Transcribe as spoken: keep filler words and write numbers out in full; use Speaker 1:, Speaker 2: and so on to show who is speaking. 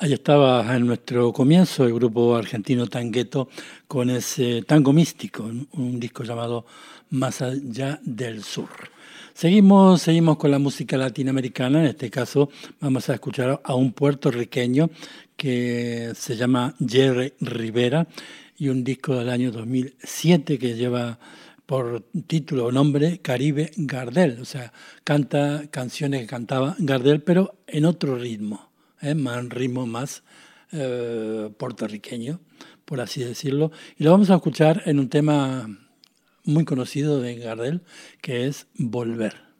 Speaker 1: Ahí estaba en nuestro comienzo el grupo argentino Tangueto con ese Tango Místico, un disco llamado Más allá del sur. Seguimos, seguimos con la música latinoamericana, en este caso vamos a escuchar a un puertorriqueño que se llama Jerry Rivera y un disco del año dos mil siete que lleva por título o nombre Caribe Gardel, o sea, canta canciones que cantaba Gardel pero en otro ritmo. ¿Eh? Más ritmo más eh, puertorriqueño, por así decirlo. Y lo vamos a escuchar en un tema muy conocido de Gardel, que es Volver.